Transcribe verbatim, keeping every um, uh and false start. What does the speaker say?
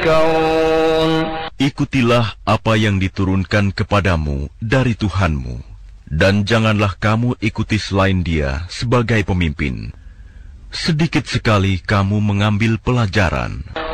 الكون. Ikutilah apa yang diturunkan kepadamu dari Tuhanmu, dan janganlah kamu ikuti selain Dia sebagai pemimpin. Sedikit sekali kamu mengambil pelajaran.